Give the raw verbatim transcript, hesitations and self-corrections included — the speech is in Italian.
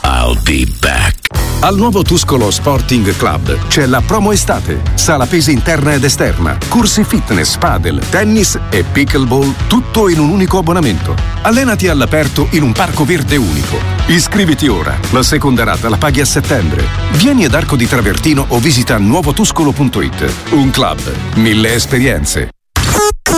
I'll be back. Al nuovo Tuscolo Sporting Club c'è la promo estate. Sala pesi interna ed esterna, corsi fitness, padel, tennis e pickleball, tutto in un unico abbonamento. Allenati all'aperto in un parco verde unico. Iscriviti ora. La seconda rata la paghi a settembre. Vieni ad Arco di Travertino o visita nuovo tuscolo punto it. Un club, mille esperienze.